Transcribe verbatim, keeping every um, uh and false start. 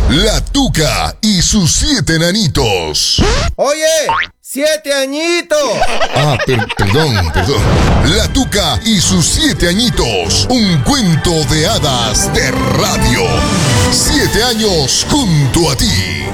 La Tuca y sus siete enanitos. Oye, siete añitos. Ah, per- perdón, perdón. La Tuca y sus siete añitos. Un cuento de hadas de radio. Siete años junto a ti.